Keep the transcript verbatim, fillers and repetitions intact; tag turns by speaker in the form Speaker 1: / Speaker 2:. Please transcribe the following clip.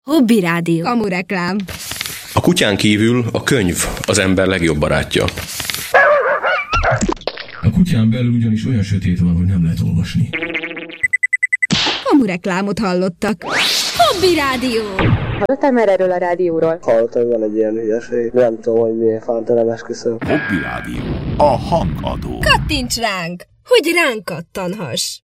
Speaker 1: Hobby Rádió.
Speaker 2: Kamu reklám.
Speaker 3: A kutyán kívül a könyv az ember legjobb barátja.
Speaker 4: A kutyán belül ugyanis olyan sötét van, hogy nem lehet olvasni.
Speaker 2: Kamu reklámot hallottak.
Speaker 1: Hobby Rádió.
Speaker 5: Hallottál már erről a rádióról?
Speaker 6: Hallottam, hogy van egy ilyen hülyeség. Nem tudom, hogy miért fánt, nem esküszöm.
Speaker 7: Hobby Rádió. A hangadó.
Speaker 1: Kattints ránk, hogy ránk kattanhass.